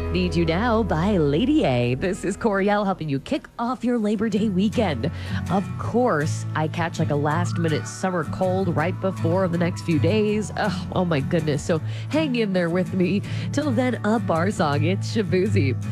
Need You Now by Lady A. This is Coriel helping you kick off your Labor Day weekend. Of course, I catch like a last minute summer cold right before the next few days. Oh my goodness. So hang in there with me. Till then, a bar song. It's Shabuzi.